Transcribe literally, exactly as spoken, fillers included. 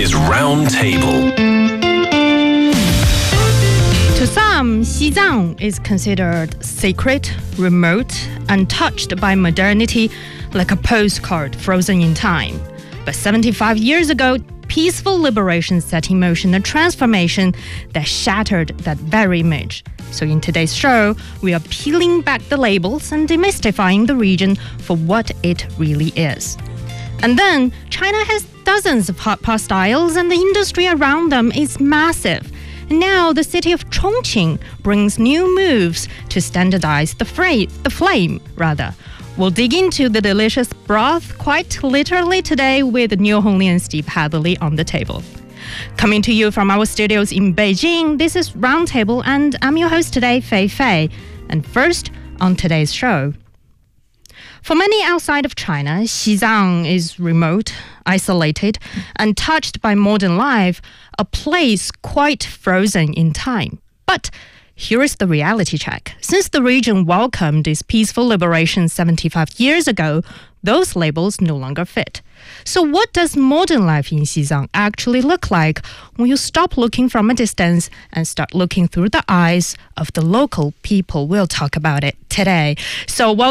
is Round Table. To some, Xizang is considered sacred, remote, untouched by modernity, like a postcard frozen in time. But seventy-five years ago, peaceful liberation set in motion a transformation that shattered that very image. So in today's show, we are peeling back the labels and demystifying the region for what it really is. And then, China has dozens of hot pot styles and the industry around them is massive. Now, the city of Chongqing brings new moves to standardize the, fra- the flame, rather. We'll dig into the delicious broth quite literally today with Niu Hongli and Steve Hatherley on the table. Coming to you from our studios in Beijing, this is Roundtable, and I'm your host today, Fei Fei. And first, on today's show. For many outside of China, Xizang is remote, isolated, untouched by modern life, a place quite frozen in time. But here is the reality check. Since the region welcomed its peaceful liberation seventy-five years ago, those labels no longer fit. So what does modern life in Xizang actually look like when you stop looking from a distance and start looking through the eyes of the local people? We'll talk about it today. So welcome